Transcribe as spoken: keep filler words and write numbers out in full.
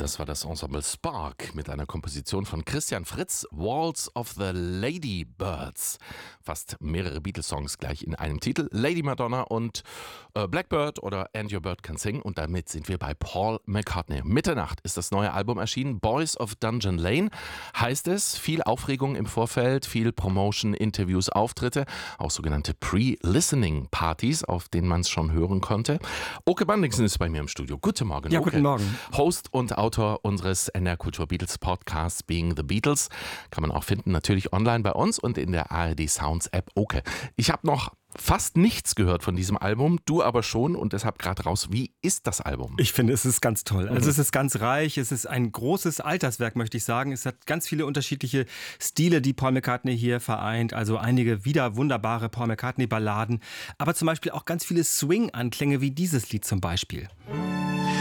Das war das Ensemble Spark mit einer Komposition von Christian Fritz, Waltz of the Ladybirds. Fast mehrere Beatles-Songs gleich in einem Titel. Lady Madonna und äh, Blackbird oder And Your Bird Can Sing. Und damit sind wir bei Paul McCartney. Mitternacht ist das neue Album erschienen. Boys of Dungeon Lane heißt es. Viel Aufregung im Vorfeld, viel Promotion, Interviews, Auftritte. Auch sogenannte Pre-Listening-Partys, auf denen man es schon hören konnte. Oke Bandingsen ist bei mir im Studio. Guten Morgen, Ja, Oke. guten Morgen. Host und Autor unseres N R Kultur Beatles Podcasts Being the Beatles. Kann man auch finden, natürlich online bei uns und in der A R D Sounds App. Okay. Ich habe noch fast nichts gehört von diesem Album, du aber schon und deshalb gerade raus. Wie ist das Album? Ich finde, es ist ganz toll. Also es ist ganz reich, es ist ein großes Alterswerk, möchte ich sagen. Es hat ganz viele unterschiedliche Stile, die Paul McCartney hier vereint. Also einige wieder wunderbare Paul McCartney-Balladen, aber zum Beispiel auch ganz viele Swing-Anklänge wie dieses Lied zum Beispiel.